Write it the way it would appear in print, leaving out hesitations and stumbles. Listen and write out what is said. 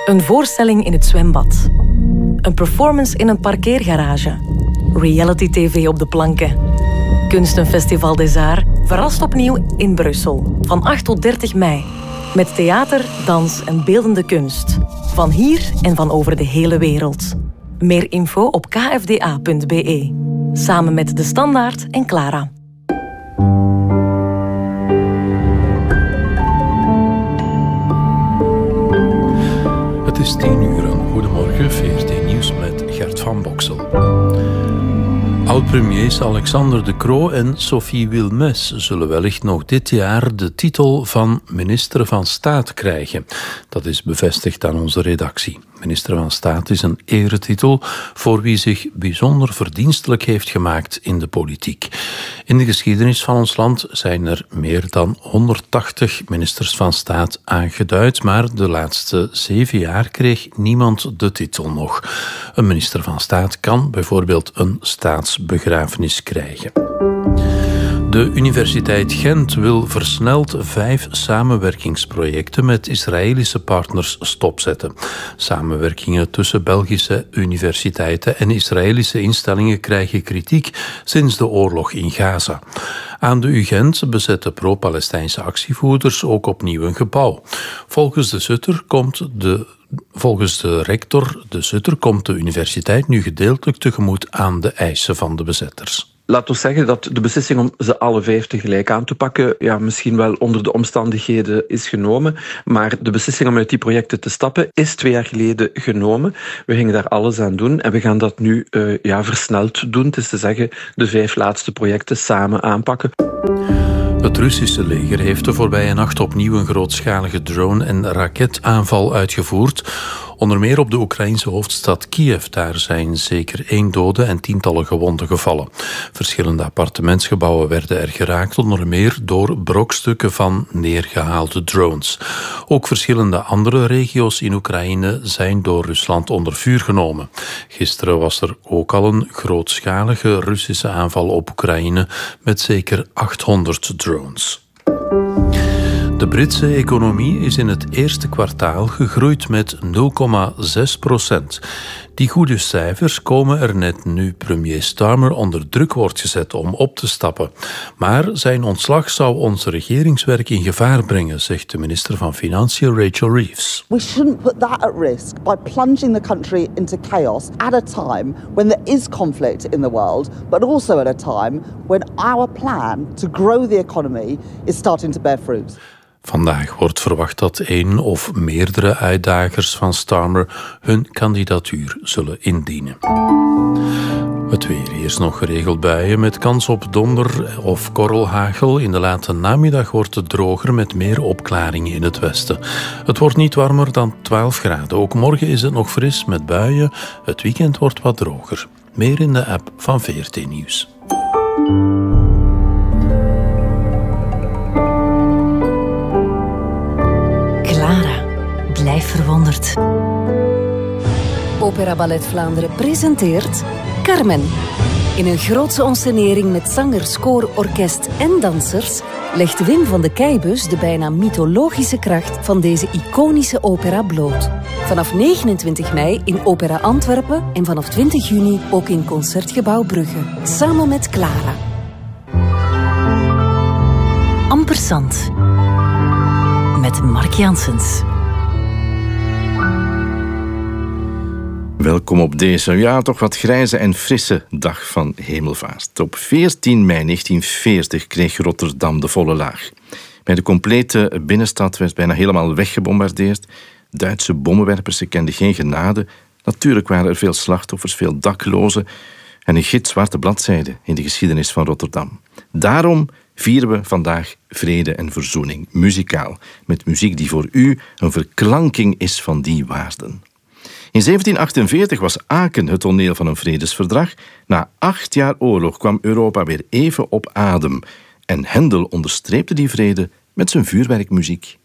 Een voorstelling in het zwembad. Een performance in een parkeergarage. Reality TV op de planken. Kunstenfestival des Arts verrast opnieuw in Brussel. Van 8 tot 30 mei. Met theater, dans en beeldende kunst. Van hier en van over de hele wereld. Meer info op kfda.be. Samen met De Standaard en Clara. Het is 10 uur. Goedemorgen, VRT Nieuws met Gert van Boksel. Oud-premiers Alexander De Croo en Sophie Wilmès zullen wellicht nog dit jaar de titel van minister van Staat krijgen. Dat is bevestigd aan onze redactie. Minister van Staat is een eretitel voor wie zich bijzonder verdienstelijk heeft gemaakt in de politiek. In de geschiedenis van ons land zijn er meer dan 180 ministers van Staat aangeduid, maar de laatste 7 jaar kreeg niemand de titel nog. Een minister van Staat kan bijvoorbeeld een staatsbegrafenis krijgen. De Universiteit Gent wil versneld 5 samenwerkingsprojecten met Israëlische partners stopzetten. Samenwerkingen tussen Belgische universiteiten en Israëlische instellingen krijgen kritiek sinds de oorlog in Gaza. Aan de UGent bezetten pro-Palestijnse actievoerders ook opnieuw een gebouw. Volgens de rector De Sutter komt de universiteit nu gedeeltelijk tegemoet aan de eisen van de bezetters. Laat ons zeggen dat de beslissing om ze alle 5 tegelijk aan te pakken misschien wel onder de omstandigheden is genomen, maar de beslissing om uit die projecten te stappen is 2 jaar geleden genomen. We gingen daar alles aan doen en we gaan dat nu versneld doen. Het is te zeggen, de 5 laatste projecten samen aanpakken. Het Russische leger heeft de voorbije nacht opnieuw een grootschalige drone- en raketaanval uitgevoerd. Onder meer op de Oekraïnse hoofdstad Kiev. Daar zijn zeker 1 dode en tientallen gewonden gevallen. Verschillende appartementsgebouwen werden er geraakt, onder meer door brokstukken van neergehaalde drones. Ook verschillende andere regio's in Oekraïne zijn door Rusland onder vuur genomen. Gisteren was er ook al een grootschalige Russische aanval op Oekraïne met zeker 800 drones. De Britse economie is in het eerste kwartaal gegroeid met 0,6%. Die goede cijfers komen er net nu premier Starmer onder druk wordt gezet om op te stappen. Maar zijn ontslag zou ons regeringswerk in gevaar brengen, zegt de minister van Financiën Rachel Reeves. We shouldn't put that at risk by plunging the country into chaos at a time when there is conflict in the world, but also at a time when our plan to grow the economy is starting to bear fruit. Vandaag wordt verwacht dat 1 of meerdere uitdagers van Starmer hun kandidatuur zullen indienen. Het weer. Eerst nog geregeld buien met kans op donder of korrelhagel. In de late namiddag wordt het droger met meer opklaringen in het westen. Het wordt niet warmer dan 12 graden. Ook morgen is het nog fris met buien. Het weekend wordt wat droger. Meer in de app van VRT Nieuws. Blijf verwonderd. Opera Ballet Vlaanderen presenteert Carmen. In een grootse onscenering met zangers, koor, orkest en dansers legt Wim van de Keibus de bijna mythologische kracht van deze iconische opera bloot. Vanaf 29 mei in Opera Antwerpen en vanaf 20 juni ook in Concertgebouw Brugge. Samen met Clara. Ampersand. Met Mark Janssens. Welkom op deze, toch wat grijze en frisse dag van Hemelvaart. Op 14 mei 1940 kreeg Rotterdam de volle laag. Bij de complete binnenstad werd bijna helemaal weggebombardeerd. Duitse bommenwerpers kenden geen genade. Natuurlijk waren er veel slachtoffers, veel daklozen en een gitzwarte bladzijde in de geschiedenis van Rotterdam. Daarom vieren we vandaag vrede en verzoening, muzikaal, met muziek die voor u een verklanking is van die waarden. In 1748 was Aken het toneel van een vredesverdrag. Na 8 jaar oorlog kwam Europa weer even op adem. En Händel onderstreepte die vrede met zijn vuurwerkmuziek.